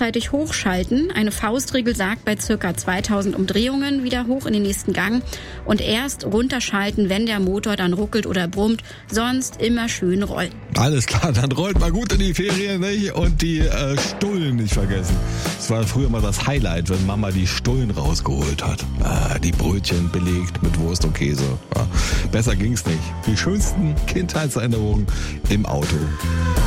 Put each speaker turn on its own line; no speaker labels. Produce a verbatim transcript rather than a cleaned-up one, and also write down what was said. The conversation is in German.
rechtzeitig hochschalten. Eine Faustregel sagt bei circa zweitausend Umdrehungen wieder hoch in den nächsten Gang und erst runterschalten, wenn der Motor dann ruckelt oder brummt, sonst immer schön rollen.
Alles klar, dann rollt mal gut in die Ferien, nicht? Und die äh, Stullen nicht vergessen. Das war früher mal das Highlight, wenn Mama die Stullen rausgeholt hat. Ah, die Brötchen belegt mit Wurst und Käse. Ja, besser ging's nicht. Die schönsten Kindheitserinnerungen im Auto.